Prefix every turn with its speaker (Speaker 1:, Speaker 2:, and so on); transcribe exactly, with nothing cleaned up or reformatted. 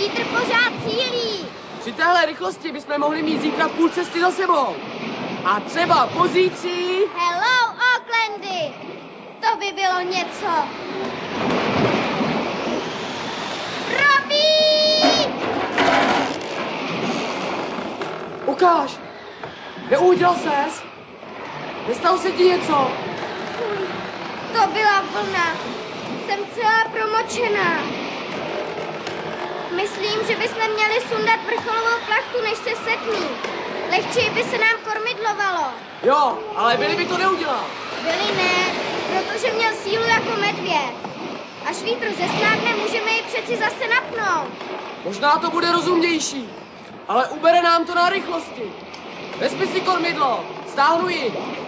Speaker 1: vítr pořád cílí.
Speaker 2: Při téhle rychlosti bychom mohli mít zítra půl cesty za sebou. A třeba pozítří...
Speaker 1: Hello, Aucklandy! To by bylo něco. Robík!
Speaker 2: Ukáž! Neudělal ses? Nestalo se ti něco?
Speaker 1: To byla vlna. Jsem celá promočená. Myslím, že bychom měli sundat vrcholovou plachtu, než se setmí. Lehčí by se nám kormidlovalo.
Speaker 2: Jo, ale Billy by to neudělal.
Speaker 1: Billy ne, protože měl sílu jako medvěd. Až vítr zesnákne, můžeme ji přeci zase napnout.
Speaker 2: Možná to bude rozumnější, ale ubere nám to na rychlosti. Vezmi si kormidlo, stáhnu ji.